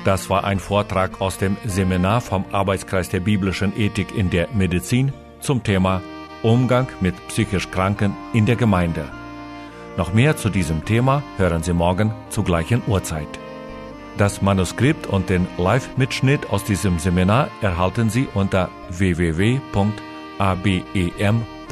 Das war ein Vortrag aus dem Seminar vom Arbeitskreis der biblischen Ethik in der Medizin zum Thema Umgang mit psychisch Kranken in der Gemeinde. Noch mehr zu diesem Thema hören Sie morgen zur gleichen Uhrzeit. Das Manuskript und den Live-Mitschnitt aus diesem Seminar erhalten Sie unter www.abem.org.